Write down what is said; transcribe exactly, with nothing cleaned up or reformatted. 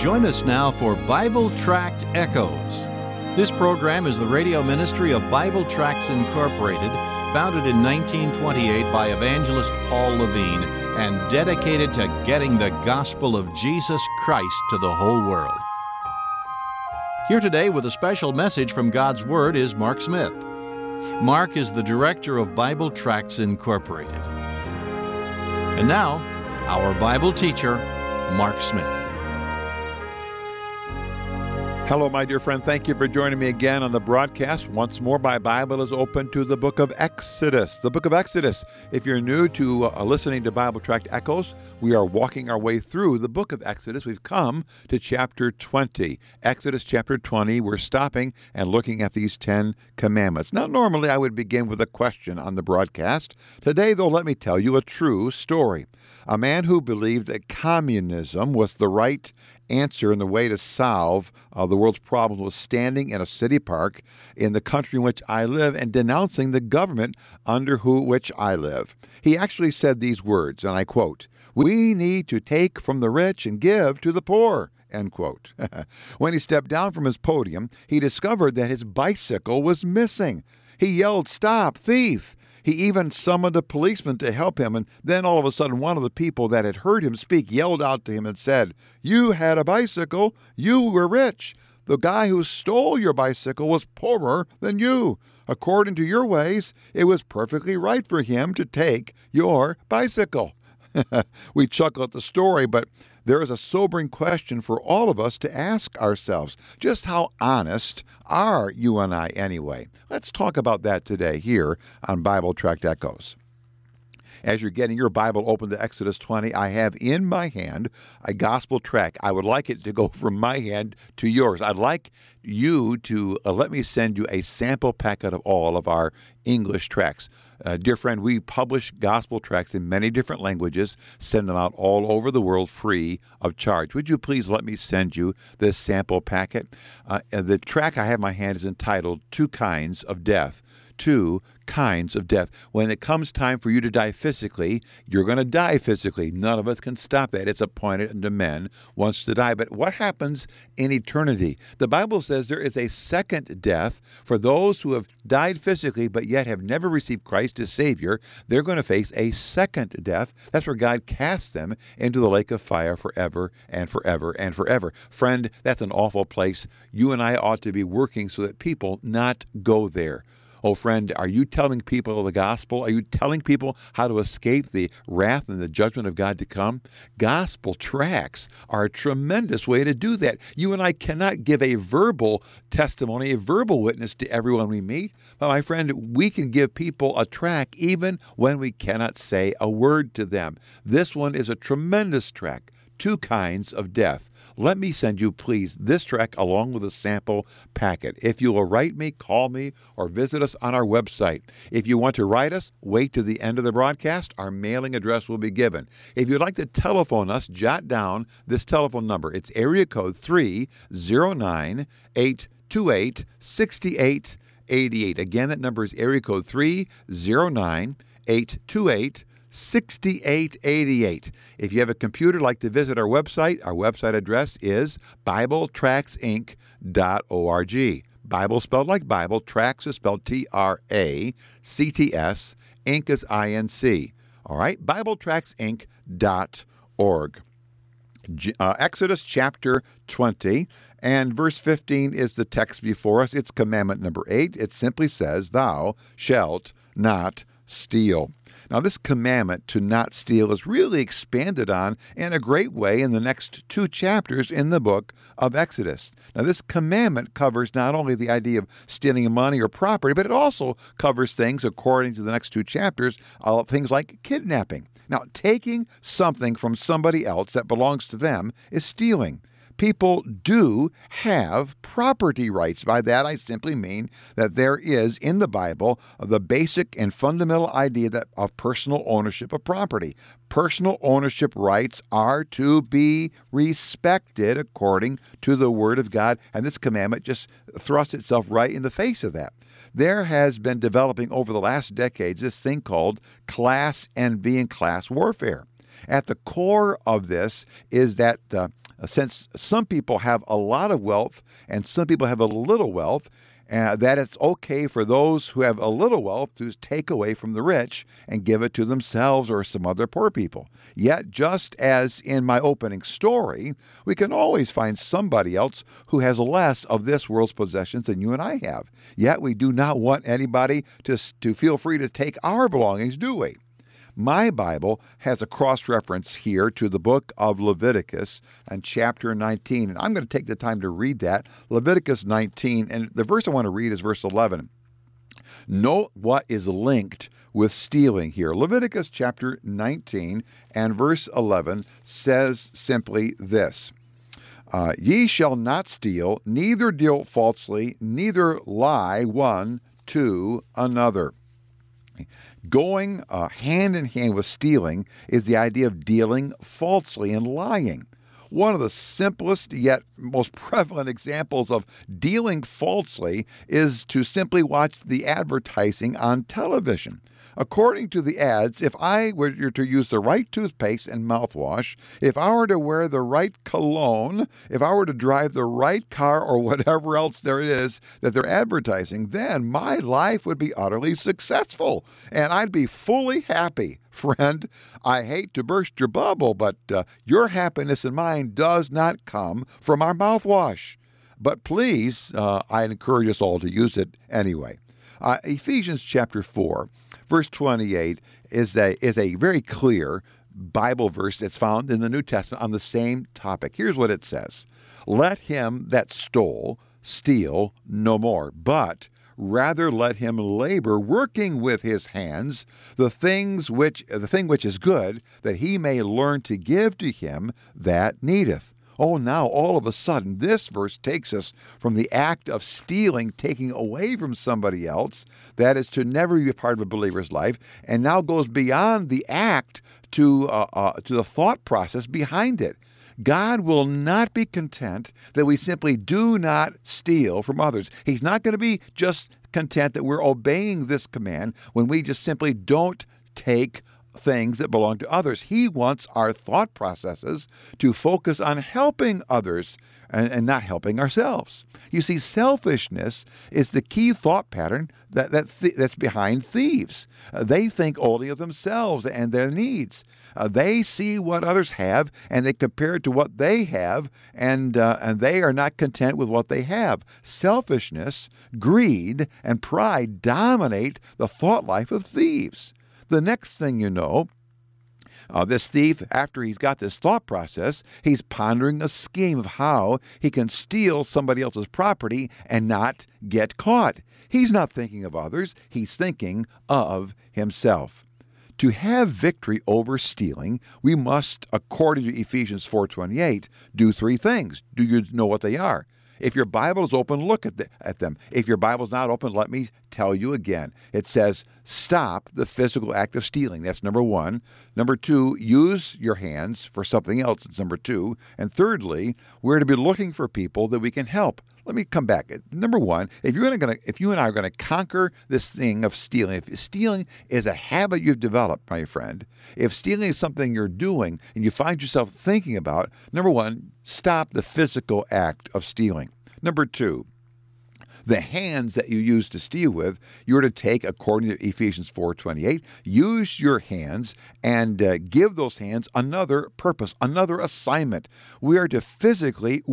Join us now for Bible Tract Echoes. This program is the radio ministry of Bible Tracts Incorporated, founded in nineteen twenty-eight by evangelist Paul Levine, and dedicated to getting the gospel of Jesus Christ to the whole world. Here today with a special message from God's Word is Mark Smith. Mark is the director of Bible Tracts Incorporated. And now, our Bible teacher, Mark Smith. Hello, my dear friend. Thank you for joining me again on the broadcast. Once more, my Bible is open to the book of Exodus. The book of Exodus. If you're new to uh, listening to Bible Tract Echoes, we are walking our way through the book of Exodus. We've come to chapter twenty. Exodus chapter twenty, we're stopping and looking at these Ten Commandments. Now, normally I would begin with a question on the broadcast. Today, though, let me tell you a true story. A man who believed that communism was the right answer and the way to solve uh, the world's problems was standing in a city park in the country in which I live and denouncing the government under who, which I live. He actually said these words, and I quote, "We need to take from the rich and give to the poor." End quote. When he stepped down from his podium, he discovered that his bicycle was missing. He yelled, "Stop, thief!" He even summoned a policeman to help him, and then all of a sudden one of the people that had heard him speak yelled out to him and said, "You had a bicycle. You were rich. The guy who stole your bicycle was poorer than you. According to your ways, it was perfectly right for him to take your bicycle." We chuckle at the story, but there is a sobering question for all of us to ask ourselves. Just how honest are you and I anyway? Let's talk about that today here on Bible Tract Echoes. As you're getting your Bible open to Exodus twenty, I have in my hand a gospel tract. I would like it to go from my hand to yours. I'd like you to uh, let me send you a sample packet of all of our English tracts. Uh, dear friend, we publish gospel tracts in many different languages, send them out all over the world free of charge. Would you please let me send you this sample packet? Uh, the tract I have in my hand is entitled Two Kinds of Death. Two kinds of death. When it comes time for you to die physically, you're going to die physically. None of us can stop that. It's appointed unto men once to die. But what happens in eternity? The Bible says there is a second death for those who have died physically but yet have never received Christ as Savior. They're going to face a second death. That's where God casts them into the lake of fire forever and forever and forever. Friend, that's an awful place. You and I ought to be working so that people not go there. Oh, friend, are you telling people the gospel? Are you telling people how to escape the wrath and the judgment of God to come? Gospel tracts are a tremendous way to do that. You and I cannot give a verbal testimony, a verbal witness to everyone we meet. But my friend, we can give people a tract even when we cannot say a word to them. This one is a tremendous tract. Two kinds of death. Let me send you, please, this tract along with a sample packet. If you will write me, call me, or visit us on our website. If you want to write us, wait to the end of the broadcast. Our mailing address will be given. If you'd like to telephone us, jot down this telephone number. It's area code three oh nine, eight two eight, six eight eight eight. Again, that number is area code three oh nine, eight two eight, sixty-eight eighty-eight. If you have a computer, like to visit our website, our website address is bible tracts inc dot org. Bible spelled like Bible, Tracts is spelled T R A C T S, Inc is I N C. All right, bible tracts inc dot org. Uh, Exodus chapter twenty, and verse fifteen is the text before us. It's commandment number eight. It simply says, "Thou shalt not steal." Now, this commandment to not steal is really expanded on in a great way in the next two chapters in the book of Exodus. Now, this commandment covers not only the idea of stealing money or property, but it also covers things, according to the next two chapters, uh, things like kidnapping. Now, taking something from somebody else that belongs to them is stealing. People do have property rights. By that, I simply mean that there is in the Bible the basic and fundamental idea that of personal ownership of property. Personal ownership rights are to be respected according to the Word of God, and this commandment just thrusts itself right in the face of that. There has been developing over the last decades this thing called class envy and class warfare. At the core of this is that uh, Uh, since some people have a lot of wealth and some people have a little wealth, uh, that it's okay for those who have a little wealth to take away from the rich and give it to themselves or some other poor people. Yet, just as in my opening story, we can always find somebody else who has less of this world's possessions than you and I have. Yet, we do not want anybody to, to feel free to take our belongings, do we? My Bible has a cross-reference here to the book of Leviticus and chapter nineteen, and I'm going to take the time to read that. Leviticus nineteen, and the verse I want to read is verse eleven. Note what is linked with stealing here. Leviticus chapter nineteen and verse eleven says simply this. Uh, Ye shall not steal, neither deal falsely, neither lie one to another. Going uh, hand in hand with stealing is the idea of dealing falsely and lying. One of the simplest yet most prevalent examples of dealing falsely is to simply watch the advertising on television. According to the ads, if I were to use the right toothpaste and mouthwash, if I were to wear the right cologne, if I were to drive the right car or whatever else there is that they're advertising, then my life would be utterly successful and I'd be fully happy. Friend, I hate to burst your bubble, but uh, your happiness and mine does not come from our mouthwash. But please, uh, I encourage us all to use it anyway. Uh, Ephesians chapter four, verse twenty-eight is a, is a very clear Bible verse that's found in the New Testament on the same topic. Here's what it says. Let him that stole steal no more, but rather let him labor, working with his hands the things which the thing which is good, that he may learn to give to him that needeth. Oh, now all of a sudden, this verse takes us from the act of stealing, taking away from somebody else, that is to never be a part of a believer's life, and now goes beyond the act to uh, uh, to the thought process behind it. God will not be content that we simply do not steal from others. He's not going to be just content that we're obeying this command when we just simply don't take things that belong to others. He wants our thought processes to focus on helping others and, and not helping ourselves. You see, selfishness is the key thought pattern that, that th- that's behind thieves. Uh, they think only of themselves and their needs. Uh, they see what others have and they compare it to what they have, and uh, and they are not content with what they have. Selfishness, greed, and pride dominate the thought life of thieves. The next thing you know, uh, this thief, after he's got this thought process, he's pondering a scheme of how he can steal somebody else's property and not get caught. He's not thinking of others. He's thinking of himself. To have victory over stealing, we must, according to Ephesians four twenty-eight, do three things. Do you know what they are? If your Bible is open, look at, the, at them. If your Bible is not open, let me tell you again. It says, stop the physical act of stealing. That's number one. Number two, use your hands for something else. It's number two. And thirdly, we're to be looking for people that we can help. Let me come back. Number one, if you're gonna, if you and I are going to conquer this thing of stealing, if stealing is a habit you've developed, my friend, if stealing is something you're doing and you find yourself thinking about, number one, stop the physical act of stealing. Number two, the hands that you use to steal with, you're to take, according to Ephesians four twenty-eight, use your hands and uh, give those hands another purpose, another assignment. We are to physically